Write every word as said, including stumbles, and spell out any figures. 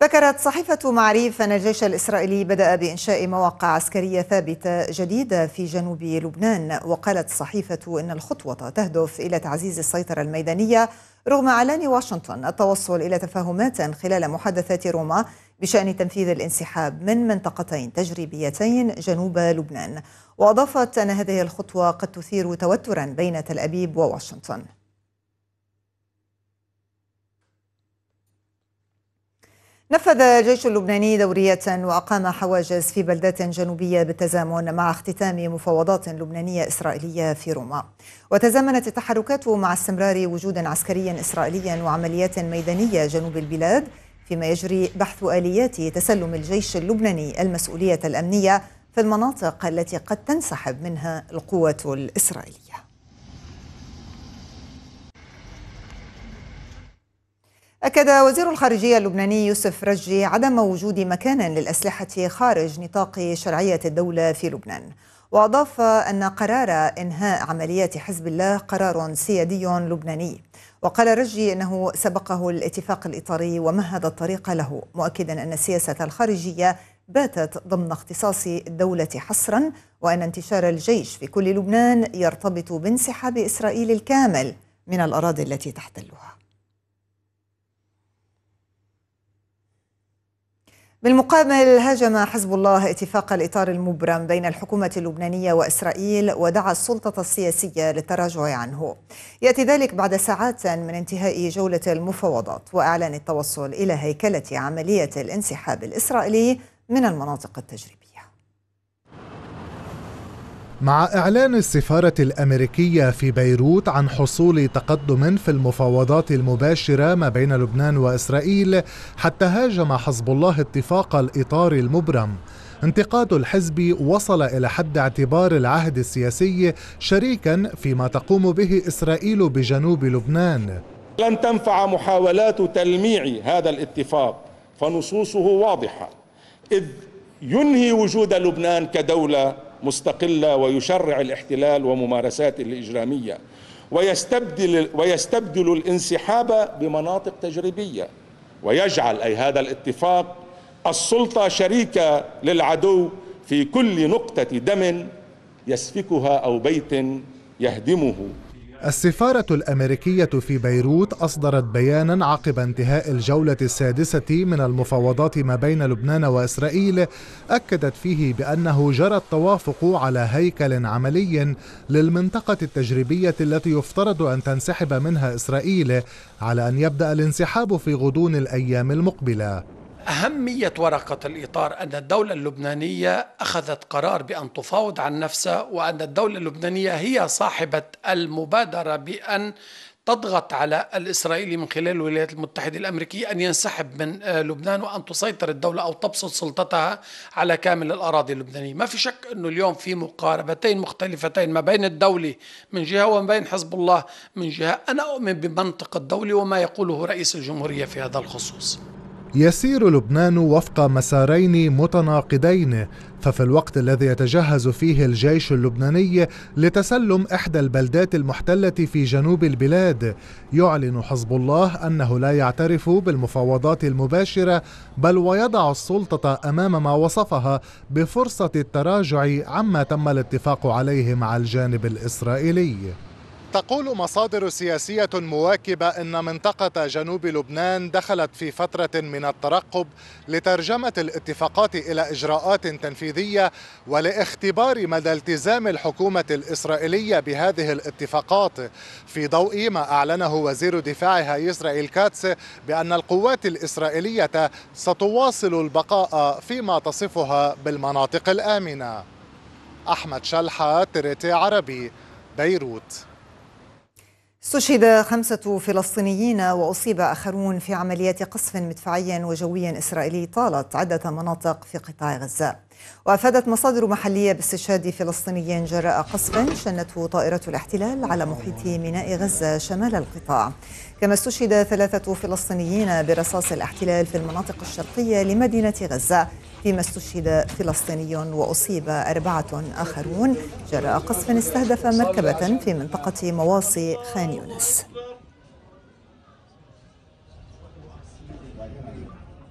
ذكرت صحيفة معريف أن الجيش الإسرائيلي بدأ بإنشاء مواقع عسكرية ثابتة جديدة في جنوب لبنان. وقالت الصحيفة إن الخطوة تهدف إلى تعزيز السيطرة الميدانية رغم إعلان واشنطن التوصل إلى تفاهمات خلال محادثات روما بشأن تنفيذ الانسحاب من منطقتين تجريبيتين جنوب لبنان. وأضافت أن هذه الخطوة قد تثير توترا بين تل أبيب وواشنطن. نفذ الجيش اللبناني دورية وأقام حواجز في بلدات جنوبية بالتزامن مع اختتام مفاوضات لبنانية إسرائيلية في روما. وتزامنت التحركات مع استمرار وجود عسكري إسرائيلي وعمليات ميدانية جنوب البلاد، فيما يجري بحث آليات تسلم الجيش اللبناني المسؤولية الأمنية في المناطق التي قد تنسحب منها القوات الإسرائيلية. أكد وزير الخارجية اللبناني يوسف رجي عدم وجود مكان للأسلحة خارج نطاق شرعية الدولة في لبنان. وأضاف أن قرار إنهاء عمليات حزب الله قرار سيادي لبناني. وقال رجي أنه سبقه الاتفاق الإطاري ومهد الطريق له، مؤكدا أن السياسة الخارجية باتت ضمن اختصاص الدولة حصرا، وأن انتشار الجيش في كل لبنان يرتبط بانسحاب إسرائيل الكامل من الأراضي التي تحتلها. بالمقابل هاجم حزب الله اتفاق الإطار المبرم بين الحكومة اللبنانية وإسرائيل ودعا السلطة السياسية للتراجع عنه. يأتي ذلك بعد ساعات من انتهاء جولة المفاوضات وإعلان التوصل إلى هيكلة عملية الانسحاب الإسرائيلي من المناطق التجريبية. مع إعلان السفارة الأمريكية في بيروت عن حصول تقدم في المفاوضات المباشرة ما بين لبنان وإسرائيل، حتى هاجم حزب الله اتفاق الإطار المبرم. انتقاد الحزب وصل إلى حد اعتبار العهد السياسي شريكا فيما تقوم به إسرائيل بجنوب لبنان. لن تنفع محاولات تلميع هذا الاتفاق، فنصوصه واضحة، إذ ينهي وجود لبنان كدولة مستقلة ويشرع الاحتلال وممارساته الإجرامية، ويستبدل ويستبدل الانسحاب بمناطق تجريبية، ويجعل أي هذا الاتفاق السلطة شريكة للعدو في كل نقطة دم يسفكها أو بيت يهدمه. السفارة الأمريكية في بيروت أصدرت بيانا عقب انتهاء الجولة السادسة من المفاوضات ما بين لبنان وإسرائيل، أكدت فيه بأنه جرى التوافق على هيكل عملي للمنطقة التجريبية التي يفترض أن تنسحب منها إسرائيل، على أن يبدأ الانسحاب في غضون الأيام المقبلة. أهمية ورقة الإطار أن الدولة اللبنانية أخذت قرار بأن تفاوض عن نفسها، وأن الدولة اللبنانية هي صاحبة المبادرة بأن تضغط على الإسرائيلي من خلال الولايات المتحدة الأمريكية أن ينسحب من لبنان، وأن تسيطر الدولة أو تبسط سلطتها على كامل الأراضي اللبنانية. ما في شك أنه اليوم في مقاربتين مختلفتين ما بين الدولة من جهة وما بين حزب الله من جهة. أنا أؤمن بمنطق الدولة وما يقوله رئيس الجمهورية في هذا الخصوص. يسير لبنان وفق مسارين متناقضين، ففي الوقت الذي يتجهز فيه الجيش اللبناني لتسلم إحدى البلدات المحتلة في جنوب البلاد، يعلن حزب الله أنه لا يعترف بالمفاوضات المباشرة، بل ويضع السلطة أمام ما وصفها بفرصة التراجع عما تم الاتفاق عليه مع الجانب الإسرائيلي. تقول مصادر سياسية مواكبة إن منطقة جنوب لبنان دخلت في فترة من الترقب لترجمة الاتفاقات إلى إجراءات تنفيذية ولاختبار مدى التزام الحكومة الإسرائيلية بهذه الاتفاقات، في ضوء ما أعلنه وزير دفاعها إسرائيل كاتس بأن القوات الإسرائيلية ستواصل البقاء فيما تصفها بالمناطق الآمنة. أحمد شلحة، تريتي عربي، بيروت. استشهد خمسة فلسطينيين وأصيب آخرون في عمليات قصف مدفعي وجوي إسرائيلي طالت عدة مناطق في قطاع غزة. وأفادت مصادر محلية باستشهاد فلسطيني جراء قصف شنته طائرة الاحتلال على محيط ميناء غزة شمال القطاع. كما استشهد ثلاثة فلسطينيين برصاص الاحتلال في المناطق الشرقية لمدينة غزة، فيما استشهد فلسطيني وأصيب أربعة آخرون جراء قصف استهدف مركبة في منطقة مواصي خان يونس.